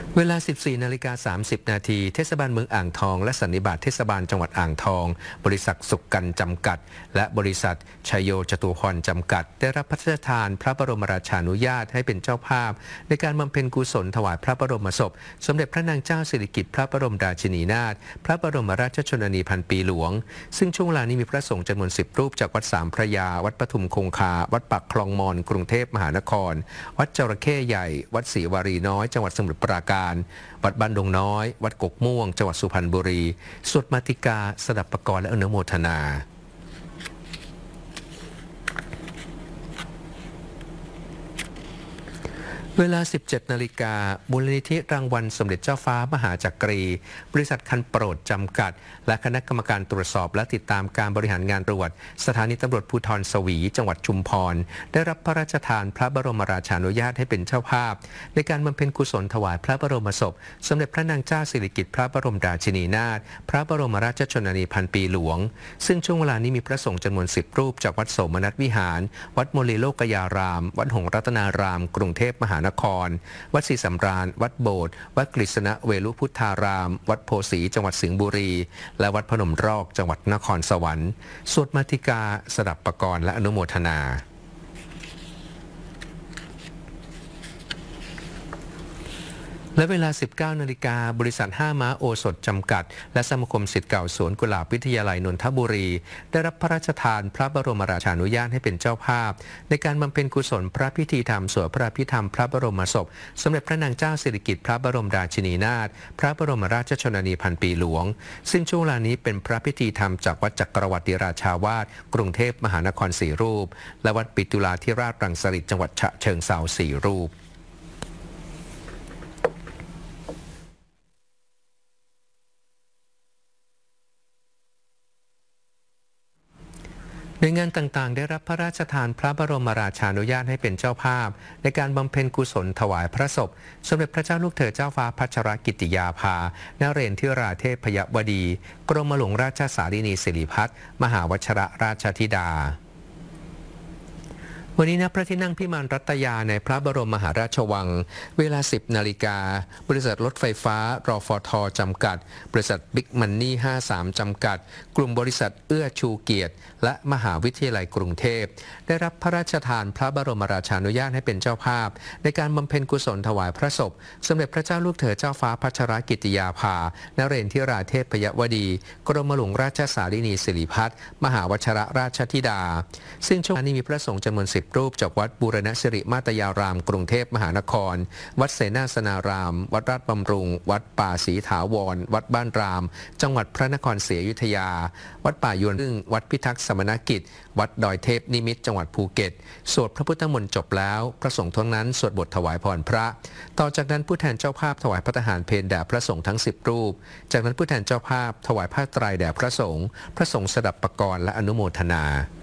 เวลา 14:30 นาทีเทศบาลเมืองอ่างทองและสันนิบาตเทศบาลจังหวัดอ่างทองบริษัทสุขกันจำกัดและบริษัทชัยโยจตุพรจำกัดได้รับพระราชทานพระบรมราชานุญาตให้เป็นเจ้าภาพในการบำเพ็ญกุศลถวายพระบรมศพสมเด็จพระนางเจ้าสิริกิติ์พระบรมราชินีนาถพระบรมราชชนนีพันปีหลวงซึ่งช่วงเวลานี้มีพระสงฆ์จำนวน10 รูปจากวัดสามพระยาวัดปทุมคงคาวัดปากคลองมอนกรุงเทพมหานครวัดจระเข้ใหญ่วัดศรีวารีน้อยจังหวัดสมุทรปราการวัดบ้านดงน้อยวัดกกม่วงจังหวัดสุพรรณบุรีสวดมาติกาสดับปกรณ์และอนุโมทนาเวลา 17 นาฬิกามูลนิธิรางวัลสมเด็จเจ้าฟ้ามหาจักรีบริษัทคันโปรดจำกัดและคณะกรรมการตรวจสอบและติดตามการบริหารงานตรวจสถานีตำรวจภูธรสวีจังหวัดชุมพรได้รับพระราชทานพระบรมราชานุญาตให้เป็นเจ้าภาพในการบำเพ็ญกุศลถวายพระบรมศพสมเด็จพระนางเจ้าสิริกิติ์พระบรมราชินีนาถพระบรมราชชนนีพันปีหลวงซึ่งช่วงเวลานี้มีพระสงฆ์จำนวน10 รูปจากวัดโสมนัสวิหารวัดโมลีโลกยารามวัดหงส์รัตนารามกรุงเทพมหานครวัดศรีสำราญวัดโบสถ์วัดกฤษณะเวลุพุทธารามวัดโพสีจังหวัดสิงห์บุรีและวัดพนมรอกจังหวัดนครสวรรค์สวดมาติกาสดับปกรณ์และอนุโมทนาและเวลา 19 นาฬิกาบริษัท5 ม้าโอสถจำกัดและสมาคมศิษย์เก่าสวนกุหลาบวิทยาลัยนนทบุรีได้รับพระราชทานพระบรมราชานุญาตให้เป็นเจ้าภาพในการบำเพ็ญกุศลพระพิธีธรรมสวดพระพิธรรมพระบรมศพสมเด็จพระนางเจ้าสิริกิติ์พระบรมราชินีนาถพระบรมราชชนนีพันปีหลวงซึ่งช่วงเวลานี้เป็นพระพิธีธรรมจากวัดจักรวรรดิราชาวาสกรุงเทพมหานคร4 รูปและวัดปิตุลาธิราชรังสฤษฎ์จังหวัดฉะเชิงเทรา4 รูปโดยงานต่างๆได้รับพระราชทานพระบรมราชานุญาตให้เป็นเจ้าภาพในการบำเพ็ญกุศลถวายพระศพสมเด็จพระเจ้าลูกเธอเจ้าฟ้าพัชรกิติยาภานเรนทิราเทพยวดีกรมหลวงราชสารีนีสิริพัฒน์มหาวชิรราชธิดาวันนี้ณพระที่นั่งพิมานรัตยาในพระบรมมหาราชวังเวลา 10 นาฬิกาบริษัทรถไฟฟ้ารฟท.จำกัดบริษัทบิ๊กมันนี่53จำกัดกลุ่มบริษัทเอื้อชูเกียรติและมหาวิทยาลัยกรุงเทพได้รับพระราชทานพระบรมราชานุญาตให้เป็นเจ้าภาพในการบำเพ็ญกุศลถวายพระศพสมเด็จพระเจ้าลูกเธอเจ้าฟ้าพัชรกิติยาภานเรนทิราเทพยวดีกรมหลวงราชสารีนีสิริพัฒน์มหาวชิรราชธิดาซึ่งช่วงนี้มีพระสงฆ์จำนวน10 รูปจากวัดบูรณสิริมาตยารามกรุงเทพมหานครวัดเสนาสนารามวัดราชบำรุงวัดป่าศรีถาวรวัดบ้านรามจังหวัดพระนครศรีอยุธยาวัดป่ายวนพึ่งวัดพิทักษ์สมณกิจวัดดอยเทพนิมิตรจังหวัดภูเก็ตสวดพระพุทธมนต์จบแล้วพระสงฆ์ทั้งนั้นสวดบทถวายพรพระต่อจากนั้นผู้แทนเจ้าภาพถวายพระทหารเพลแด่พระสงฆ์ทั้ง10 รูปจากนั้นผู้แทนเจ้าภาพถวายผ้าไตรแด่พระสงฆ์สดับปกรณ์และอนุโมทนา